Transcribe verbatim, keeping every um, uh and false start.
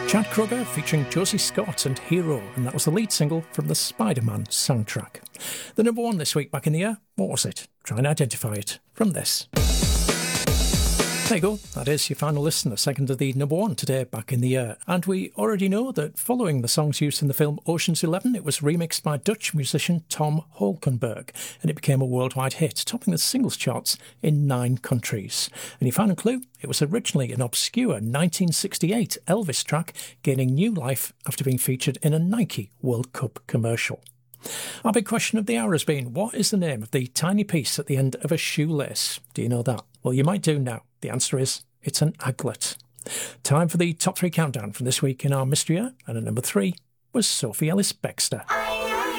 Chad Kroger featuring Josie Scott and Hero, and that was the lead single from the Spider-Man soundtrack. The number one this week back in the year, what was it? Try and identify it from this. There you go, that is your final listen, a second of the number one today back in the year. And we already know that following the song's use in the film Ocean's Eleven, it was remixed by Dutch musician Tom Holkenberg, and it became a worldwide hit, topping the singles charts in nine countries. And your final clue, it was originally an obscure nineteen sixty-eight Elvis track, gaining new life after being featured in a Nike World Cup commercial. Our big question of the hour has been, what is the name of the tiny piece at the end of a shoelace? Do you know that? Well, you might do now. The answer is, it's an aglet. Time for the top three countdown from this week in our mystery year, and at number three was Sophie Ellis-Bextor.